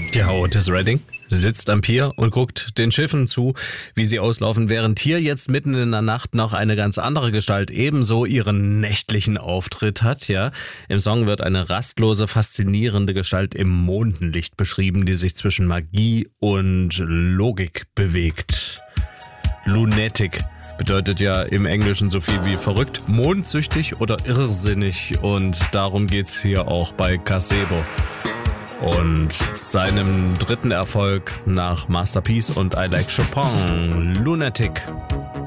Ja, Otis Redding sitzt am Pier und guckt den Schiffen zu, wie sie auslaufen, während hier jetzt mitten in der Nacht noch eine ganz andere Gestalt ebenso ihren nächtlichen Auftritt hat, ja. Im Song wird eine rastlose, faszinierende Gestalt im Mondenlicht beschrieben, die sich zwischen Magie und Logik bewegt. Lunatic bedeutet ja im Englischen so viel wie verrückt, mondsüchtig oder irrsinnig, und darum geht's hier auch bei Casebo. Und seinem dritten Erfolg nach Masterpiece und I Like Chopin, Lunatic.